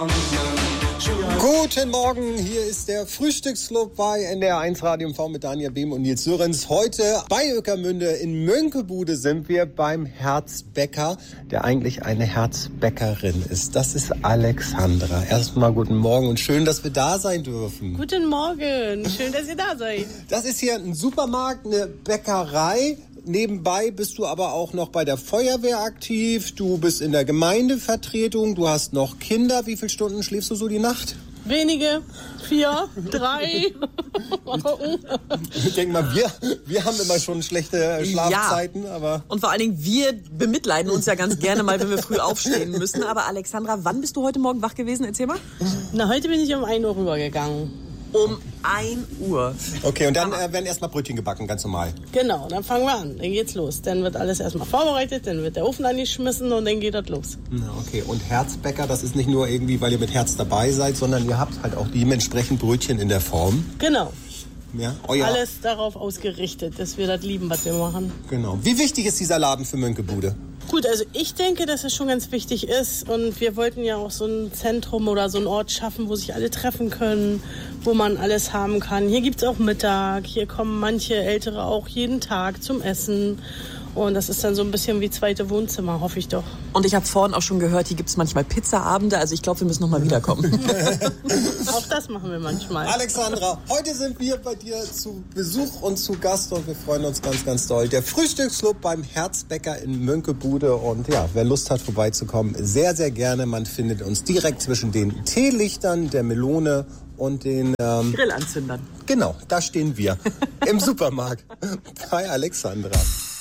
Guten Morgen, hier ist der Frühstücksclub bei NDR 1 Radio MV mit Daniel Behm und Nils Sörens. Heute bei Ueckermünde in Mönckebude sind wir beim Herzbäcker, der eigentlich eine Herzbäckerin ist. Das ist Alexandra. Erstmal guten Morgen und schön, dass wir da sein dürfen. Guten Morgen, schön, dass ihr da seid. Das ist hier ein Supermarkt, eine Bäckerei. Nebenbei bist du aber auch noch bei der Feuerwehr aktiv. Du bist in der Gemeindevertretung. Du hast noch Kinder. Wie viele Stunden schläfst du so die Nacht? Wenige, 4, 3. Mal gucken. Ich denke mal, wir haben immer schon schlechte Schlafzeiten. Ja. Aber und vor allen Dingen, wir bemitleiden uns ja ganz gerne mal, wenn wir früh aufstehen müssen. Aber Alexandra, wann bist du heute Morgen wach gewesen? Erzähl mal. Na, heute bin ich um 1 Uhr rübergegangen. Um 1 Uhr. Okay, und dann werden erstmal Brötchen gebacken, ganz normal. Genau, dann fangen wir an. Dann geht's los. Dann wird alles erstmal vorbereitet, dann wird der Ofen angeschmissen und dann geht das los. Na, okay, und Herzbäcker, das ist nicht nur irgendwie, weil ihr mit Herz dabei seid, sondern ihr habt halt auch dementsprechend Brötchen in der Form. Genau. Ja, alles darauf ausgerichtet, dass wir das lieben, was wir machen. Genau. Wie wichtig ist dieser Laden für Mönckebude? Gut, also ich denke, dass es schon ganz wichtig ist und wir wollten ja auch so ein Zentrum oder so einen Ort schaffen, wo sich alle treffen können, wo man alles haben kann. Hier gibt's auch Mittag, hier kommen manche Ältere auch jeden Tag zum Essen und das ist dann so ein bisschen wie zweite Wohnzimmer, hoffe ich doch. Und ich habe vorhin auch schon gehört, hier gibt's manchmal Pizzaabende, also ich glaube, wir müssen noch mal wiederkommen. Auch das machen wir manchmal. Alexandra, heute sind wir bei dir zu Besuch und zu Gast und wir freuen uns ganz, ganz doll. Der Frühstücksclub beim Herzbäcker in Mönckebude und ja, wer Lust hat vorbeizukommen, sehr, sehr gerne. Man findet uns direkt zwischen den Teelichtern, der Melone und den Grillanzündern. Genau, da stehen wir im Supermarkt bei Alexandra.